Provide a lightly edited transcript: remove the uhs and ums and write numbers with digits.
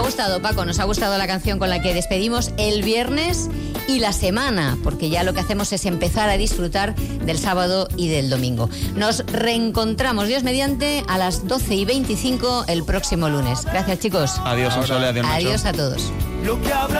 gustado, Paco, nos ha gustado la canción con la que despedimos el viernes y la semana, porque ya lo que hacemos es empezar a disfrutar del sábado y del domingo. Nos reencontramos, Dios mediante, a las 12:25 el próximo lunes. Gracias, chicos. Adiós, Sole, adiós, Nacho. Adiós a todos.